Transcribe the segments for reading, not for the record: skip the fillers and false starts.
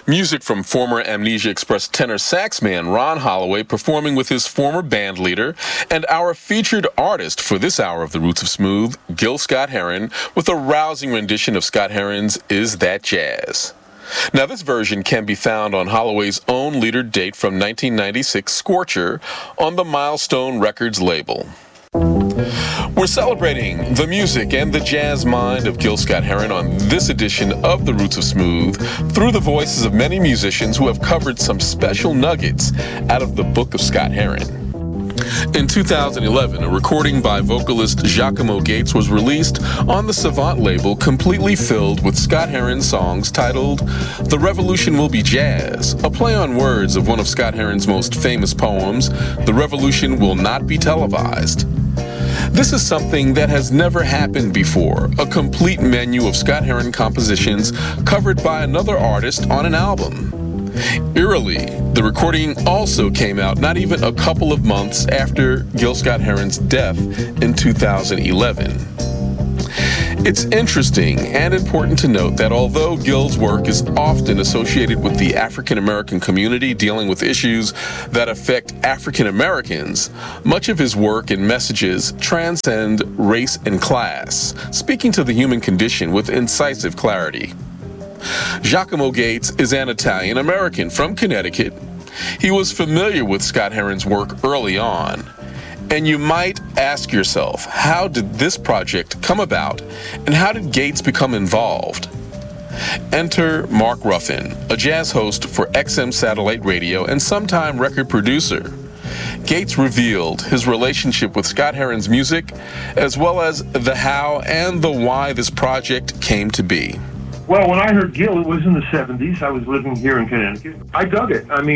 Music from former Amnesia Express tenor sax man Ron Holloway performing with his former band leader, and our featured artist for this hour of The Roots of Smooth, Gil Scott-Heron, with a rousing rendition of Scott Heron's Is That Jazz? Now, this version can be found on Holloway's own leader date from 1996, Scorcher, on the Milestone Records label. We're celebrating the music and the jazz mind of Gil Scott-Heron on this edition of The Roots of Smooth through the voices of many musicians who have covered some special nuggets out of the Book of Scott-Heron. In 2011, a recording by vocalist Giacomo Gates was released on the Savant label, completely filled with Scott-Heron songs titled The Revolution Will Be Jazz, a play on words of one of Scott-Heron's most famous poems, The Revolution Will Not Be Televised. This is something that has never happened before, a complete menu of Scott-Heron compositions covered by another artist on an album. Eerily, the recording also came out not even a couple of months after Gil Scott-Heron's death in 2011. It's interesting and important to note that although Gil's work is often associated with the African American community dealing with issues that affect African Americans, much of his work and messages transcend race and class, speaking to the human condition with incisive clarity. Giacomo Gates is an Italian American from Connecticut. He was familiar with Scott-Heron's work early on. And you might ask yourself, how did this project come about, and how did Gates become involved? Enter Mark Ruffin, a jazz host for XM Satellite Radio and sometime record producer. Gates revealed his relationship with Scott-Heron's music, as well as the how and the why this project came to be. Well, when I heard Gil, it was in the 70s. I was living here in Connecticut. I dug it. I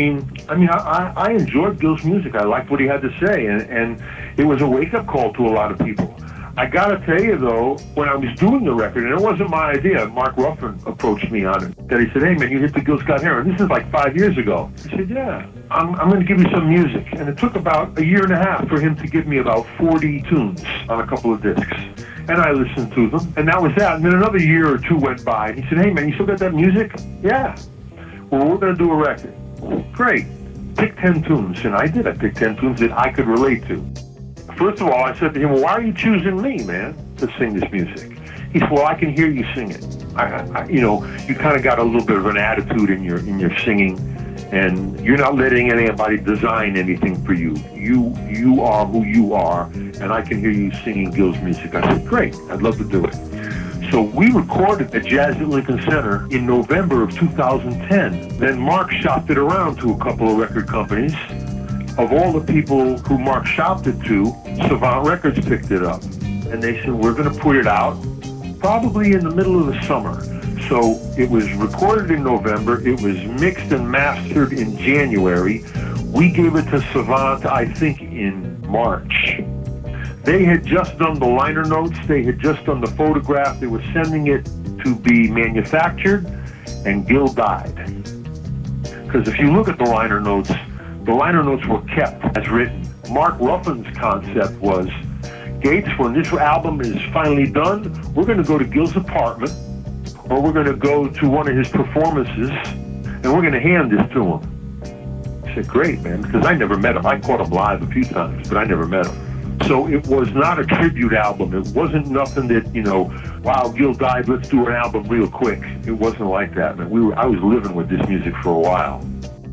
enjoyed Gil's music. I liked what he had to say, and it was a wake-up call to a lot of people. I got to tell you, though, when I was doing the record, and it wasn't my idea, Mark Ruffin approached me on it. That he said, hey, man, you hit the Gil Scott-Heron. This is like 5 years ago. I said, yeah, I'm going to give you some music. And it took about a year and a half for him to give me about 40 tunes on a couple of discs. And I listened to them, and that was that. And then another year or two went by, and he said, hey, man, you still got that music? Yeah. Well, we're going to do a record. Great. Pick 10 tunes. And I did. I picked 10 tunes that I could relate to. First of all, I said to him, well, why are you choosing me, man, to sing this music? He said, well, I can hear you sing it. You kind of got a little bit of an attitude in your singing, and you're not letting anybody design anything for you. You are who you are, and I can hear you singing Gil's music. I said, great, I'd love to do it. So we recorded at Jazz at Lincoln Center in November of 2010. Then Mark shopped it around to a couple of record companies. Of all the people who Mark shopped it to, Savant Records picked it up. And they said, we're going to put it out probably in the middle of the summer. So it was recorded in November. It was mixed and mastered in January. We gave it to Savant, I think, in March. They had just done the liner notes. They had just done the photograph. They were sending it to be manufactured, and Gil died. Because if you look at the liner notes were kept as written. Mark Ruffin's concept was, Gates, when this album is finally done, we're going to go to Gil's apartment, or we're going to go to one of his performances, and we're going to hand this to him. I said, great, man, because I never met him. I caught him live a few times, but I never met him. So it was not a tribute album. It wasn't nothing that, wow, Gil died, let's do an album real quick. It wasn't like that, man. I was living with this music for a while.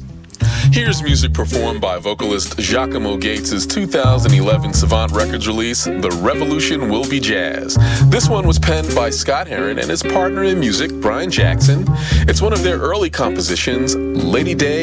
Here's music performed by vocalist Giacomo Gates' 2011 Savant Records release, The Revolution Will Be Jazz. This one was penned by Scott-Heron and his partner in music, Brian Jackson. It's one of their early compositions, Lady Day